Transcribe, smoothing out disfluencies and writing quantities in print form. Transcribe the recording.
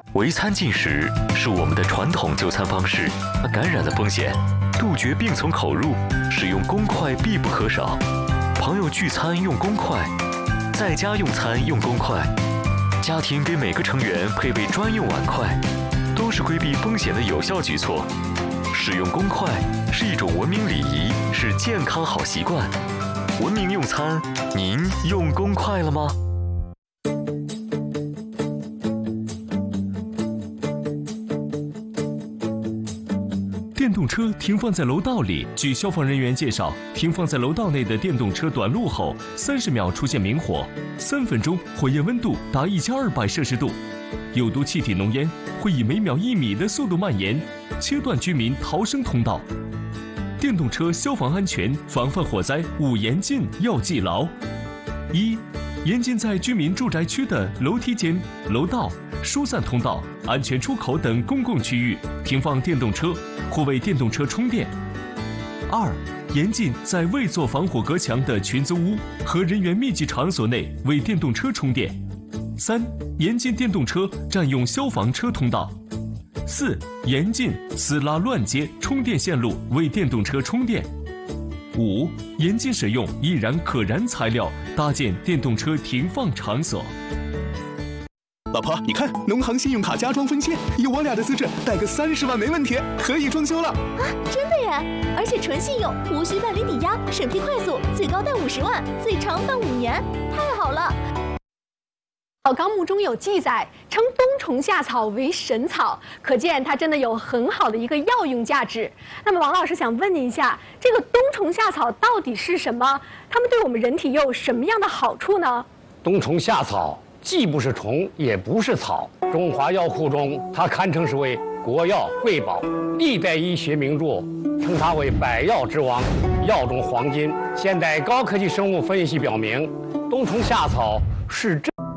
围餐进食是我们的传统就餐方式，感染的风险，杜绝病从口入，使用公筷必不可少。朋友聚餐用公筷，在家用餐用公筷，家庭给每个成员配备专用碗筷，都是规避风险的有效举措。使用公筷是一种文明礼仪，是健康好习惯。文明用餐，您用公筷了吗？ 电动车停放在楼道里，据消防人员介绍，停放在楼道内的电动车短路后，30秒出现明火，3分钟火焰温度达1200摄氏度，有毒气体浓烟会以每秒1米的速度蔓延，切断居民逃生通道。电动车消防安全防范火灾5严禁要记牢：一、严禁在居民住宅区的楼梯间、楼道、疏散通道、安全出口等公共区域停放电动车或为电动车充电。2、严禁在未做防火隔墙的群租屋和人员密集场所内为电动车充电。3、严禁电动车占用消防车通道。4、严禁私拉乱接充电线路为电动车充电。5、严禁使用易燃可燃材料搭建电动车停放场所。 老婆，你看，农行信用卡加装分线，有我俩的资质，贷个30万没问题，可以装修了。 啊，真的耶！而且纯信用，无需办理抵押，审批快速，最高贷50万，最长办5年，太好了！ 《纲目》中有记载，称冬虫夏草为神草，可见它真的有很好的一个药用价值。那么，王老师想问您一下，这个冬虫夏草到底是什么？它们对我们人体又有什么样的好处呢？ 冬虫夏草既不是虫，也不是草，中华药库中它堪称是为国药瑰宝，历代医学名著称它为百药之王，药中黄金。现代高科技生物分析表明，冬虫夏草是真。